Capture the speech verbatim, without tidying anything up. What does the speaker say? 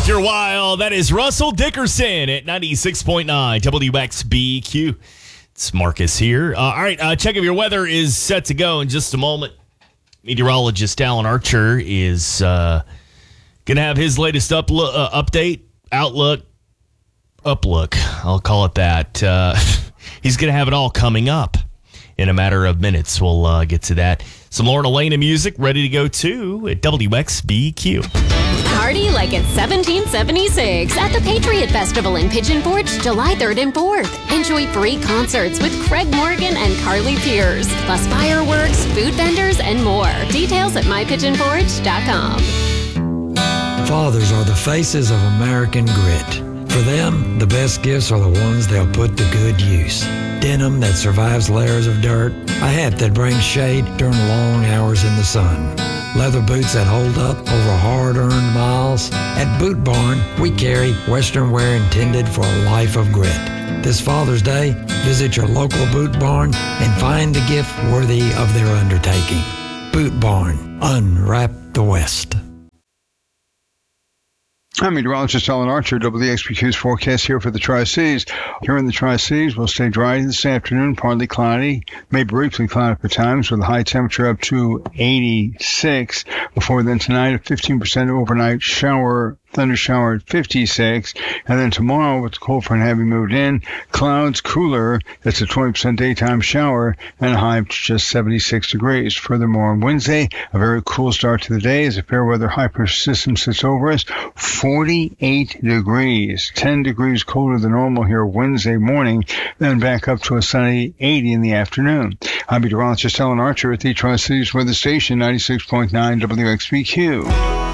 worth your while. That is Russell Dickerson at ninety-six point nine W X B Q. It's Marcus here. Uh, all right, uh, check if your weather is set to go in just a moment. Meteorologist Alan Archer is uh, going to have his latest uplo- uh, update, outlook, uplook. I'll call it that. Uh, he's going to have it all coming up in a matter of minutes. We'll uh, get to that. Some Lauren Elena music ready to go too at W X B Q. Party like it's seventeen seventy-six at the Patriot Festival in Pigeon Forge, July third and fourth. Enjoy free concerts with Craig Morgan and Carly Pierce, plus fireworks, food vendors, and more. Details at my pigeon forge dot com. Fathers are the faces of American grit. For them, the best gifts are the ones they'll put to good use. Denim that survives layers of dirt, a hat that brings shade during long hours in the sun, leather boots that hold up over hard-earned miles. At Boot Barn, we carry Western wear intended for a life of grit. This Father's Day, visit your local Boot Barn and find a gift worthy of their undertaking. Boot Barn, unwrap the West. I'm meteorologist Alan Archer, W X B Q's forecast here for the Tri-Cities. Here in the Tri-Cities, we'll stay dry this afternoon, partly cloudy, may briefly cloudy at times, with a high temperature up to eighty-six. Before then tonight, a fifteen percent overnight shower, thunder shower at fifty-six. And then tomorrow, with the cold front having moved in, clouds cooler. That's a twenty percent daytime shower and a high of just seventy-six degrees. Furthermore, on Wednesday, a very cool start to the day as a fair weather high pressure system sits over us. forty-eight degrees, ten degrees colder than normal here Wednesday morning, then back up to a sunny eighty in the afternoon. I'm meteorologist Alan Archer at the Tri-Cities Weather Station, ninety-six point nine W X B Q.